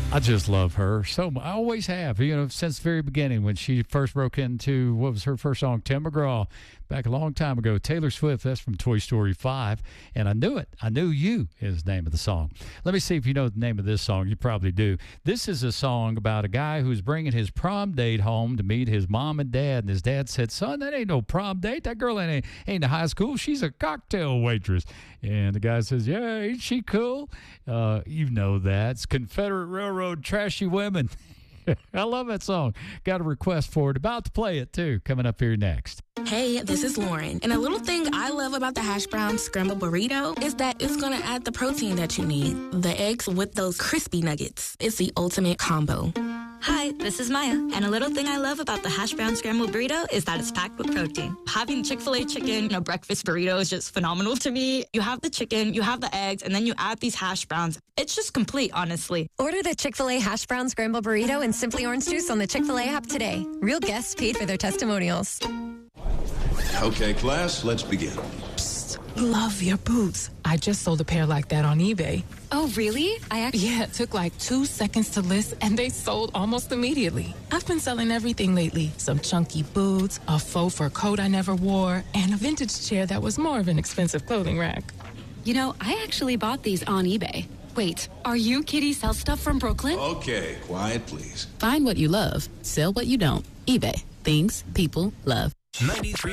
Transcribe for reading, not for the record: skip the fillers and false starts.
I just love her so much. I always have, since the very beginning when she first broke into, what was her first song? Tim McGraw, back a long time ago. Taylor Swift, that's from Toy Story 5. And I knew it. I knew You is the name of the song. Let me see if you know the name of this song. You probably do. This is a song about a guy who's bringing his prom date home to meet his mom and dad. And his dad said, son, that ain't no prom date. That girl ain't in high school. She's a cocktail waitress. And the guy says, yeah, ain't she cool? You know that. It's Confederate Railroad Trashy Women. I love that song. Got a request for it. About to play it, too. Coming up here next. Hey, this is Lauren. And a little thing I love about the hash brown scrambled burrito is that it's going to add the protein that you need. The eggs with those crispy nuggets. It's the ultimate combo. Hi, this is Maya, and a little thing I love about the hash brown scrambled burrito is that it's packed with protein. Having Chick-fil-A chicken in a breakfast burrito is just phenomenal to me. You have the chicken, you have the eggs, and then you add these hash browns. It's just complete, honestly. Order the Chick-fil-A hash brown scrambled burrito and Simply Orange Juice on the Chick-fil-A app today. Real guests paid for their testimonials. Okay, class, let's begin. Love your boots. I just sold a pair like that on eBay. Oh, really? Yeah, it took like 2 seconds to list, and they sold almost immediately. I've been selling everything lately. Some chunky boots, a faux fur coat I never wore, and a vintage chair that was more of an expensive clothing rack. You know, I actually bought these on eBay. Wait, are you Kitty Sell Stuff from Brooklyn? Okay, quiet, please. Find what you love, sell what you don't. eBay. Things people love. 93